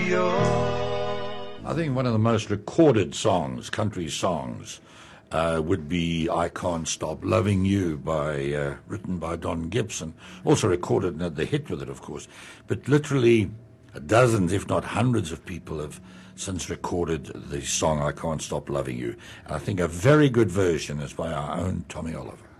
I think one of the most recorded songs, country songs, would be I Can't Stop Loving You, written by Don Gibson. Also recorded and had the hit with it, of course. But literally dozens, if not hundreds of people have since recorded the song I Can't Stop Loving You. And I think a very good version is by our own Tommy Oliver.